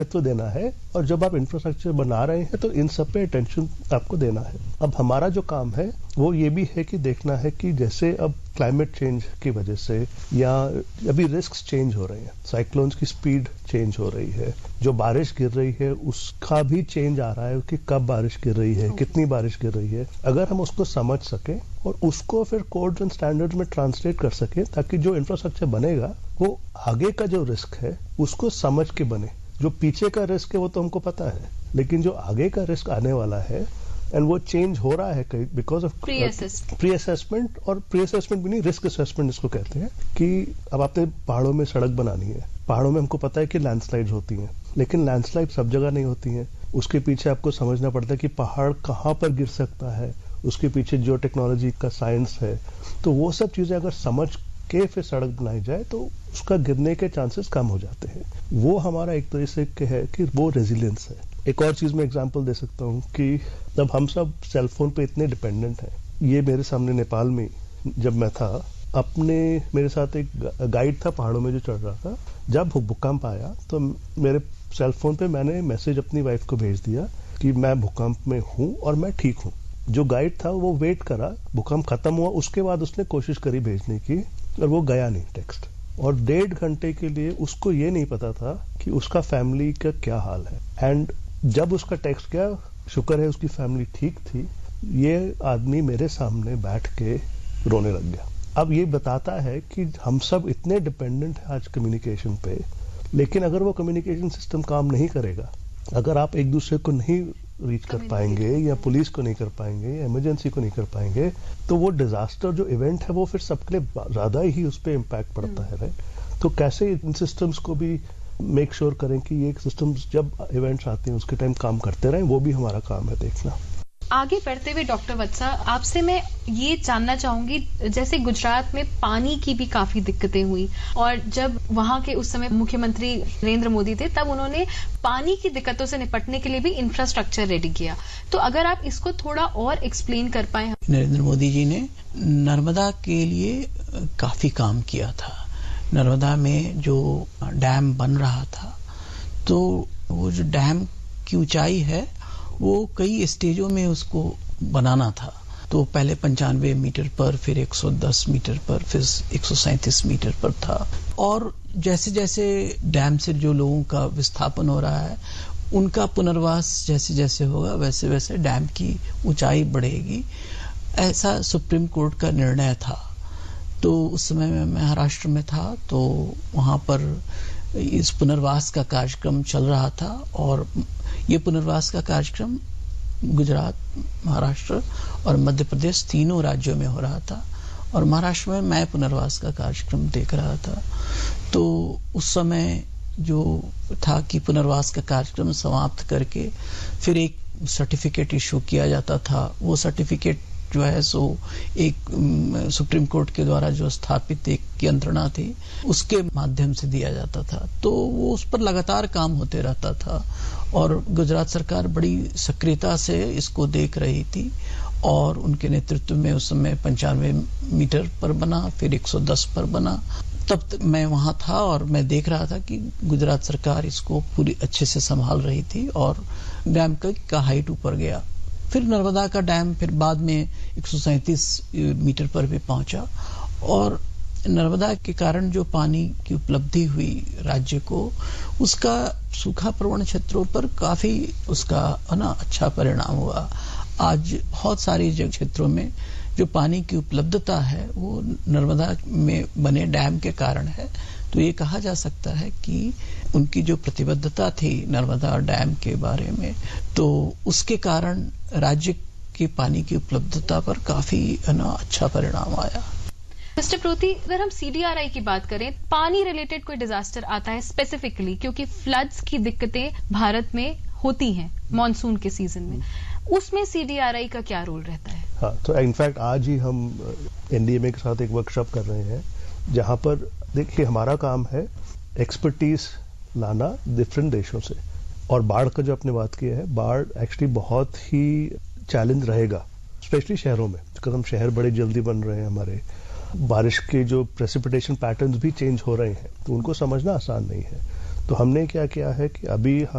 महत्व देना है और जब आप इंफ्रास्ट्रक्चर बना रहे हैं तो इन सब पे अटेंशन आपको देना है। अब हमारा जो काम है वो ये भी है कि देखना है कि जैसे अब क्लाइमेट चेंज की वजह से या अभी रिस्क चेंज हो रहे हैं, साइक्लोन्स की स्पीड चेंज हो रही है, जो बारिश गिर रही है उसका भी चेंज आ रहा है कि कब बारिश गिर रही है, कितनी बारिश गिर रही है। अगर हम उसको समझ सकें और उसको फिर कोड्स एंड स्टैंडर्ड्स में ट्रांसलेट कर सकें ताकि जो इंफ्रास्ट्रक्चर बनेगा वो आगे का जो रिस्क है उसको समझ के बने। जो पीछे का रिस्क है वो तो हमको पता है, लेकिन जो आगे का रिस्क आने वाला है एंड वो चेंज हो रहा है बिकॉज ऑफ प्री असेसमेंट, और प्री असेसमेंट भी नहीं, रिस्क असेसमेंट इसको कहते हैं। कि अब आपने पहाड़ों में सड़क बनानी है, पहाड़ों में हमको पता है कि लैंडस्लाइड्स होती हैं, लेकिन लैंडस्लाइड सब जगह नहीं होती हैं। उसके पीछे आपको समझना पड़ता है कि पहाड़ कहाँ पर गिर सकता है, उसके पीछे जो टेक्नोलॉजी का साइंस है। तो वो सब चीजें अगर समझ के फिर सड़क बनाई जाए तो उसका गिरने के चांसेस कम हो जाते हैं। वो हमारा एक तरह से है कि वो रेजिलियंस है। एक और चीज में एग्जांपल दे सकता हूँ कि जब हम सब सेल फोन पे इतने डिपेंडेंट हैं, ये मेरे सामने नेपाल में जब मैं था, अपने मेरे साथ एक गाइड था पहाड़ों में जो चढ़ रहा था। जब भूकंप आया तो मेरे सेल फोन पे मैंने मैसेज अपनी वाइफ को भेज दिया कि मैं भूकंप में हूँ और मैं ठीक हूँ। जो गाइड था वो वेट करा, भूकंप खत्म हुआ, उसके बाद उसने कोशिश करी भेजने की और वो गया नहीं टेक्स्ट। और 1.5 घंटे के लिए उसको ये नहीं पता था कि उसका फैमिली का क्या हाल है। एंड जब उसका टेक्स्ट गया, शुक्र है उसकी फैमिली ठीक थी, ये आदमी मेरे सामने बैठ के रोने लग गया। अब ये बताता है कि हम सब इतने डिपेंडेंट हैं आज कम्युनिकेशन पे, लेकिन अगर वो कम्युनिकेशन सिस्टम काम नहीं करेगा, अगर आप एक दूसरे को नहीं रीच कर पाएंगे या पुलिस को नहीं कर पाएंगे या इमरजेंसी को नहीं कर पाएंगे, तो वो डिजास्टर जो इवेंट है वो फिर सबके लिए ज्यादा ही उस पर इम्पैक्ट पड़ता है। राइट? तो कैसे इन सिस्टम्स को भी मेक श्योर करें कि ये सिस्टम्स जब इवेंट्स आते हैं उसके टाइम काम करते रहें, वो भी हमारा काम है देखना। आगे बढ़ते हुए डॉक्टर वत्सा, आपसे मैं ये जानना चाहूंगी, जैसे गुजरात में पानी की भी काफी दिक्कतें हुई और जब वहां के उस समय मुख्यमंत्री नरेंद्र मोदी थे तब उन्होंने पानी की दिक्कतों से निपटने के लिए भी इंफ्रास्ट्रक्चर रेडी किया। तो अगर आप इसको थोड़ा और एक्सप्लेन कर पाए। नरेंद्र मोदी जी ने नर्मदा के लिए काफी काम किया था। नर्मदा में जो डैम बन रहा था, तो वो जो डैम की ऊंचाई है वो कई स्टेजों में उसको बनाना था। तो पहले 95 मीटर पर, फिर 110 मीटर पर, फिर 137 मीटर पर था। और जैसे जैसे डैम से जो लोगों का विस्थापन हो रहा है, उनका पुनर्वास जैसे जैसे होगा वैसे वैसे डैम की ऊंचाई बढ़ेगी, ऐसा सुप्रीम कोर्ट का निर्णय था। तो उस समय मैं महाराष्ट्र में था, तो वहां पर इस पुनर्वास का कार्यक्रम चल रहा था और ये पुनर्वास का कार्यक्रम गुजरात, महाराष्ट्र और मध्य प्रदेश तीनों राज्यों में हो रहा था। और महाराष्ट्र में मैं पुनर्वास का कार्यक्रम देख रहा था। तो उस समय जो था कि पुनर्वास का कार्यक्रम समाप्त करके फिर एक सर्टिफिकेट इशू किया जाता था। वो सर्टिफिकेट जो है सो एक सुप्रीम कोर्ट के द्वारा जो स्थापित एक यंत्रणा थी उसके माध्यम से दिया जाता था। तो वो उस पर लगातार काम होते रहता था और गुजरात सरकार बड़ी सक्रियता से इसको देख रही थी और उनके नेतृत्व में उस समय 95 मीटर पर बना, फिर 110 पर बना। तब मैं वहां था और मैं देख रहा था कि गुजरात सरकार इसको पूरी अच्छे से संभाल रही थी और डैम का हाइट ऊपर गया। फिर नर्मदा का डैम फिर बाद में 137 मीटर पर भी पहुंचा और नर्मदा के कारण जो पानी की उपलब्धि हुई राज्य को, उसका सूखा प्रवण क्षेत्रों पर काफी उसका अच्छा परिणाम हुआ। आज बहुत सारे क्षेत्रों में जो पानी की उपलब्धता है वो नर्मदा में बने डैम के कारण है। तो ये कहा जा सकता है कि उनकी जो प्रतिबद्धता थी नर्मदा डैम के बारे में, तो उसके कारण राज्य के पानी की उपलब्धता पर काफी अच्छा परिणाम आया। मिस्टर प्रोती, अगर हम CDRI की बात करें, पानी रिलेटेड कोई डिजास्टर आता है स्पेसिफिकली, क्योंकि फ्लड्स की दिक्कतें भारत में होती हैं मॉनसून के सीजन में, उसमें CDRI का क्या रोल रहता है? हाँ, तो इनफैक्ट आज ही हम NDMA के साथ एक वर्कशॉप कर रहे हैं जहां पर देखिए हमारा काम है एक्सपर्टीज लाना डिफरेंट देशों से। और बाढ़ का जो आपने बात किया है, बाढ़ एक्चुअली बहुत ही चैलेंज रहेगा स्पेशली शहरों में, बिकॉज शहर बड़े जल्दी बन रहे हैं हमारे, बारिश के जो प्रेसिपिटेशन पैटर्न्स भी चेंज हो रहे हैं, तो उनको समझना आसान नहीं है। तो हमने क्या किया है कि अभी